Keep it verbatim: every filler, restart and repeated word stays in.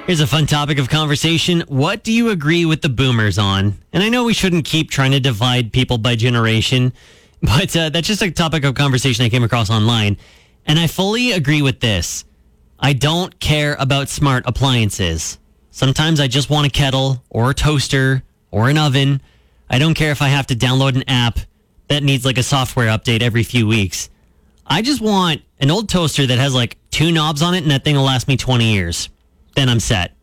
Here's a fun topic of conversation. What do you agree with the boomers on? And I know we shouldn't keep trying to divide people by generation, but uh, that's just a topic of conversation I came across online. And I fully agree with this. I don't care about smart appliances. Sometimes I just want a kettle or a toaster or an oven. I don't care if I have to download an app that needs like a software update every few weeks. I just want an old toaster that has like two knobs on it and that thing will last me twenty years. Then I'm set.